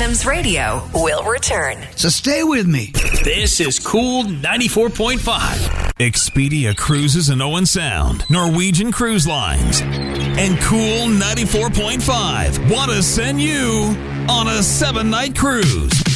Adams Radio will return. So stay with me. This is Cool 94.5. Expedia Cruises in Owen Sound, Norwegian Cruise Lines, and Cool 94.5 want to send you on a 7-night cruise.